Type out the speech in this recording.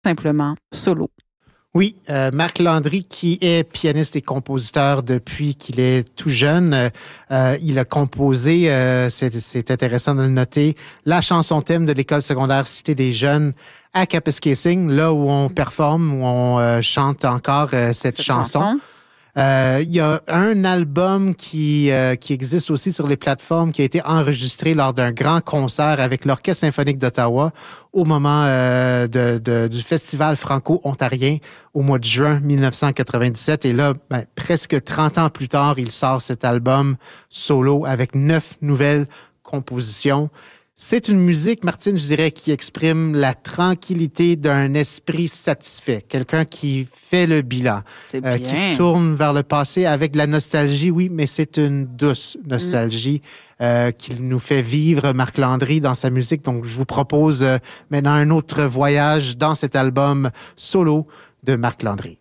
simplement solo. Oui, Marc Landry, qui est pianiste et compositeur depuis qu'il est tout jeune, il a composé, c'est intéressant de le noter, la chanson thème de l'école secondaire Cité des Jeunes à Kapuskasing, là où on performe, où on chante encore cette chanson. Il y a un album qui existe aussi sur les plateformes qui a été enregistré lors d'un grand concert avec l'Orchestre symphonique d'Ottawa au moment du Festival franco-ontarien au mois de juin 1997. Et là, presque 30 ans plus tard, il sort cet album solo avec 9 nouvelles compositions. C'est une musique, Martine, je dirais, qui exprime la tranquillité d'un esprit satisfait. Quelqu'un qui fait le bilan, qui se tourne vers le passé avec de la nostalgie, oui, mais c'est une douce nostalgie qu'il nous fait vivre, Marc Landry, dans sa musique. Donc, je vous propose maintenant un autre voyage dans cet album solo de Marc Landry.